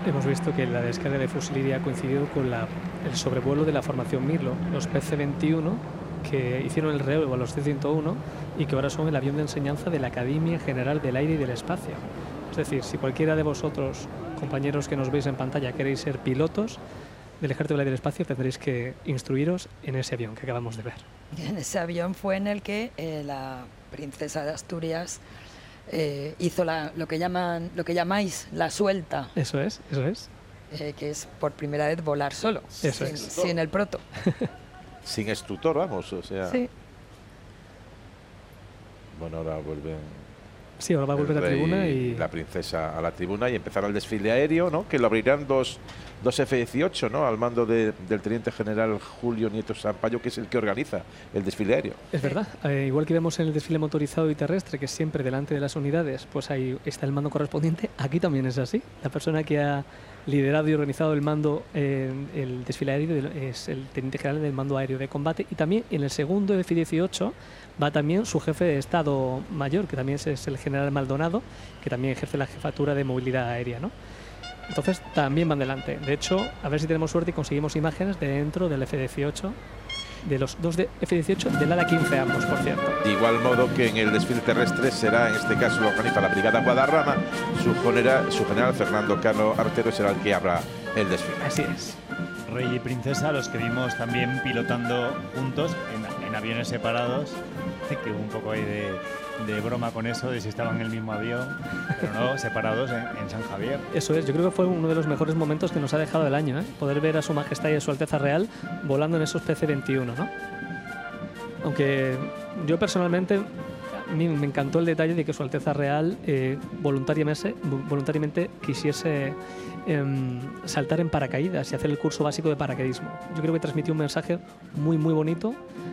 hemos visto que la descarga de fusilería ha coincidido con el sobrevuelo de la formación Mirlo, los PC-21 que hicieron el relevo a los C-101 y que ahora son el avión de enseñanza de la Academia General del Aire y del Espacio. Es decir, si cualquiera de vosotros, compañeros que nos veis en pantalla, queréis ser pilotos del Ejército del Aire y del Espacio, tendréis que instruiros en ese avión que acabamos de ver. Y en ese avión fue en el que la princesa de Asturias hizo lo que llamáis la suelta. Eso es. Que es por primera vez volar solo, sin el proto. Sin instructor, vamos, o sea... Sí. Bueno, ahora vuelven... Sí, ahora va a volver a la tribuna y... la princesa a la tribuna y empezará el desfile aéreo, ¿no? Que lo abrirán dos F-18, ¿no? Al mando del teniente general Julio Nieto Sampaio, que es el que organiza el desfile aéreo. Es verdad. Igual que vemos en el desfile motorizado y terrestre, que siempre delante de las unidades, pues ahí está el mando correspondiente. Aquí también es así. La persona que ha liderado y organizado el mando, el desfile aéreo, es el teniente general del mando aéreo de combate. Y también en el segundo F-18 va también su jefe de Estado Mayor, que también es el general Maldonado, que también ejerce la jefatura de movilidad aérea, ¿no? Entonces también van delante. De hecho, a ver si tenemos suerte y conseguimos imágenes de dentro del F-18, de los dos de F-18 del ala 15 ambos, por cierto. De igual modo que en el desfile terrestre será, en este caso lo organiza la Brigada Guadarrama, su general Fernando Cano Artero será el que abra el desfile. Así es. Rey y princesa, los que vimos también pilotando juntos en aviones separados, que hubo un poco ahí de broma con eso, de si estaban en el mismo avión, pero no, separados en San Javier. Eso es, yo creo que fue uno de los mejores momentos que nos ha dejado el año, ¿eh? Poder ver a su majestad y a su Alteza Real volando en esos PC-21, ¿no? Aunque yo personalmente, a mí me encantó el detalle de que su Alteza Real voluntariamente quisiese saltar en paracaídas y hacer el curso básico de paracaidismo. Yo creo que transmitió un mensaje muy bonito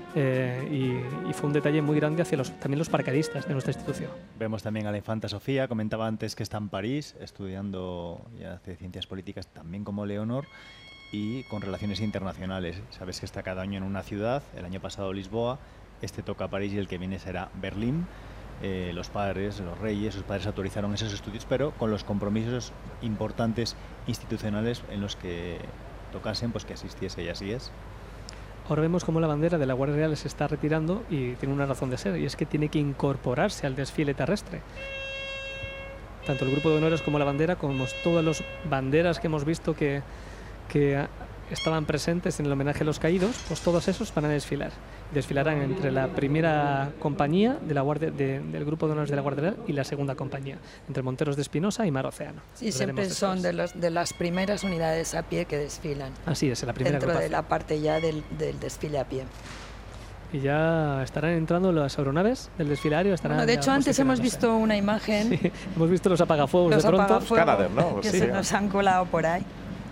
y fue un detalle muy grande hacia también los paracaidistas de nuestra institución. Vemos también a la infanta Sofía, comentaba antes que está en París estudiando y hace ciencias políticas también como Leonor y con relaciones internacionales. Sabes que está cada año en una ciudad, el año pasado Lisboa, este toca París y el que viene será Berlín. Los padres, los reyes, sus padres autorizaron esos estudios, pero con los compromisos importantes institucionales en los que tocasen, pues que asistiese, y así es. Ahora vemos cómo la bandera de la Guardia Real se está retirando y tiene una razón de ser, y es que tiene que incorporarse al desfile terrestre. Tanto el grupo de honores como la bandera, como todas las banderas que hemos visto que estaban presentes en el homenaje a los caídos, pues todos esos van a desfilar. Desfilarán entre la primera compañía del grupo de honores de la Guardia Real y la segunda compañía, entre Monteros de Espinosa y Mar Océano. Sí, siempre son de las primeras unidades a pie que desfilan. Así es, en la primera dentro agrupación. de la parte ya del desfile a pie. Y ya estarán entrando las aeronaves del desfile aéreo. Bueno, de hecho, antes hemos visto una imagen. Sí, hemos visto los apagafuegos de pronto. Apagafuegos Canadair, ¿no? Que sí, se nos han colado por ahí.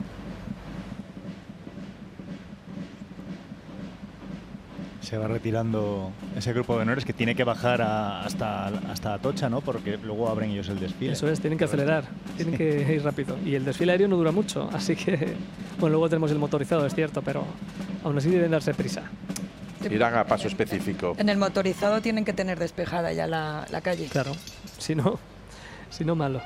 Se va retirando ese grupo de honores que tiene que bajar hasta Atocha, ¿no? Porque luego abren ellos el desfile. Eso es, tienen que acelerar, tienen que ir rápido. Y el desfile aéreo no dura mucho, así que... Bueno, luego tenemos el motorizado, es cierto, pero aún así deben darse prisa. Irán a paso específico. En el motorizado tienen que tener despejada ya la calle. Claro, si no malo.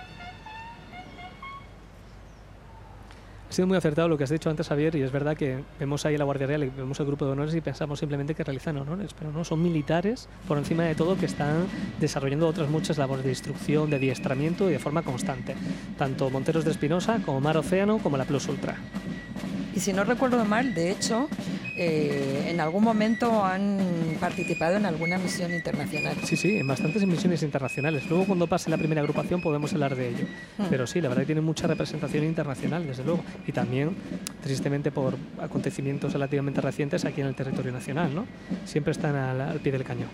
Ha sido muy acertado lo que has dicho antes, Javier, y es verdad que vemos ahí la Guardia Real y vemos el grupo de honores y pensamos simplemente que realizan honores, pero no, son militares por encima de todo que están desarrollando otras muchas labores de instrucción, de adiestramiento y de forma constante, tanto Monteros de Espinosa como Mar Océano como la Plus Ultra. Y si no recuerdo mal, de hecho, en algún momento han participado en alguna misión internacional. Sí, en bastantes misiones internacionales. Luego, cuando pase la primera agrupación, podemos hablar de ello. Pero sí, la verdad que tienen mucha representación internacional, desde luego. Y también, tristemente, por acontecimientos relativamente recientes aquí en el territorio nacional, ¿no? Siempre están al pie del cañón.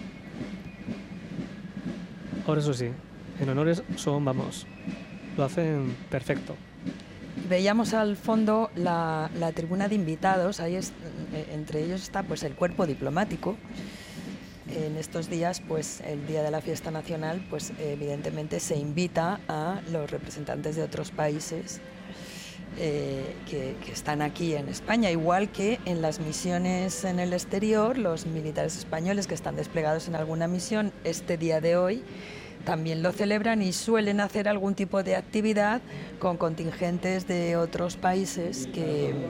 Ahora, eso sí, en honores lo hacen perfecto. Veíamos al fondo la tribuna de invitados, ahí entre ellos está pues el cuerpo diplomático. En estos días, pues el día de la fiesta nacional, pues evidentemente se invita a los representantes de otros países que están aquí en España, igual que en las misiones en el exterior, los militares españoles que están desplegados en alguna misión este día de hoy también lo celebran y suelen hacer algún tipo de actividad con contingentes de otros países que